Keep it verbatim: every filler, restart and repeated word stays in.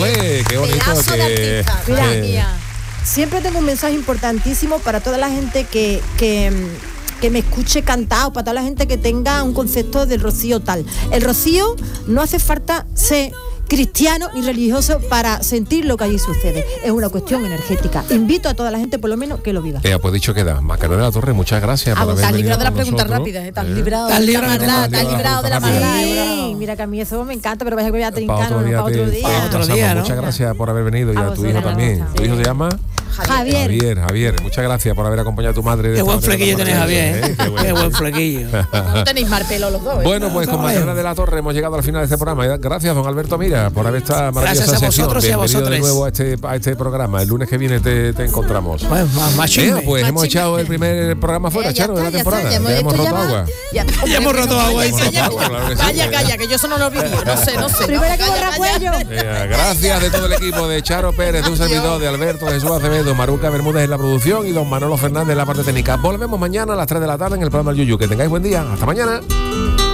Ole, qué bonito. Pedazo que, de artista. Mira, que- mía. Siempre tengo un mensaje importantísimo para toda la gente que, que, que me escuche cantar, o para toda la gente que tenga un concepto del rocío tal. El rocío no hace falta ser cristiano ni religioso para sentir lo que allí sucede. Es una cuestión energética. Invito a toda la gente, por lo menos, que lo viva. Eh, pues dicho queda. Macarena de la Torre, muchas gracias Ah, por pues haber te has venido librado de las con preguntas nosotros. rápidas, ¿eh? Te has Eh, librado Te has de la librado de maldad, las te has librado de la preguntas maldad. rápidas. ¿eh? Sí, mira que a mí eso me encanta, pero vaya que voy a Para trincar, otro no, día, para otro te- día. te Otro pasamos. día, ¿no? Muchas gracias por haber venido y A a, tu hijo vosotros, también. gracias. ¿Tu hijo se llama? Javier. Javier, Javier, muchas gracias por haber acompañado a tu madre. de Qué esta buen manera flequillo tan tenés, Javier, maravillosa, ¿eh? Qué bueno. Qué buen flequillo. No tenéis mal pelo los dos, ¿eh? Bueno, pues con No, Macarena bueno. de la Torre hemos llegado al final de este programa. Gracias, don Alberto Mira, por haber esta maravillosa Gracias a sección. vosotros y a Bienvenido de vosotros. nuevo a este, a este programa. El lunes que viene te, te encontramos. Pues, más, más Venga, chisme. pues Más hemos chisme. echado el primer programa fuera, Eh, ya Charo, de la está, ya está, temporada. ya hemos- Ya hemos esto ya roto va- agua. Ya, Ya hemos roto agua, Calla, dice. calla, Claro que sí. Calla, calla, que yo eso no lo viví. No sé, no sé. Primero hay que Calla, borrar calla. cuello. Venga, gracias de todo el equipo de Charo Pérez, de un servidor, de Alberto Jesús Acevedo, Maruca Bermúdez en la producción y don Manolo Fernández en la parte técnica. Volvemos mañana a las tres de la tarde en el programa del Yuyu. Que tengáis buen día. Hasta mañana.